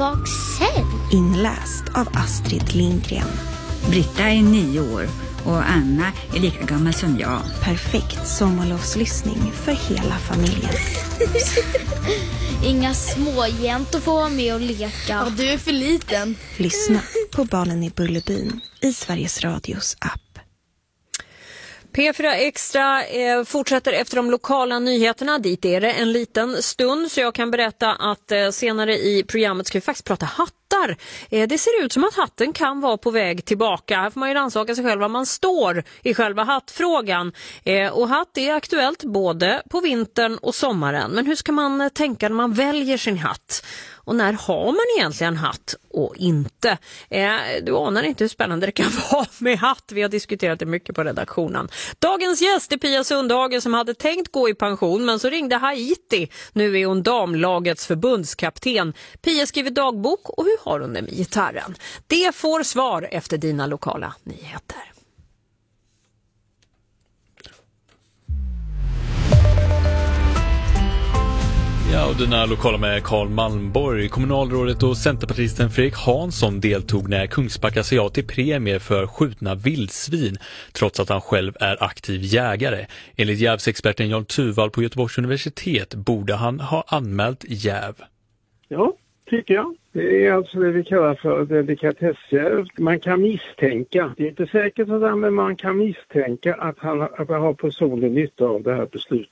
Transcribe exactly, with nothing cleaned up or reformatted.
bak sen? Inläst av Astrid Lindgren. Britta är nio år och Anna är lika gammal som jag. Perfekt sommarlovslyssning för hela familjen. Inga små jäntor får vara med och leka. Ja, du är för liten. Lyssna på Barnen i Bullerbyn i Sveriges Radios app. P fyra Extra eh, fortsätter efter de lokala nyheterna. Dit är det en liten stund, så jag kan berätta att eh, senare i programmet ska vi faktiskt prata hattar. Eh, det ser ut som att hatten kan vara på väg tillbaka. Här får man ju rannsaka sig själv var man står i själva hattfrågan. Eh, och hatt är aktuellt både på vintern och sommaren. Men hur ska man eh, tänka när man väljer sin hatt? Och när har man egentligen hatt och inte? Eh, du anar inte hur spännande det kan vara med hatt. Vi har diskuterat det mycket på redaktionen. Dagens gäst är Pia Sundhage som hade tänkt gå i pension, men så ringde Haiti. Nu är hon damlagets förbundskapten. Pia skriver dagbok, och hur har hon det med gitarren? Det får svar efter dina lokala nyheter. Ja, och dina lokala med Carl Malmborg. Kommunalrådet och centerpartisten Fredrik Hansson deltog när Kungsbacka sa ja till premier för skjutna vildsvin, trots att han själv är aktiv jägare. Enligt jävsexperten Jan Tuvall på Göteborgs universitet borde han ha anmält jäv. Ja, tycker jag. Det är alltså det vi kallar för delikatessjäv. Man kan misstänka, det är inte säkert sådär, men man kan misstänka att han, att han har personlig nytta av det här beslutet.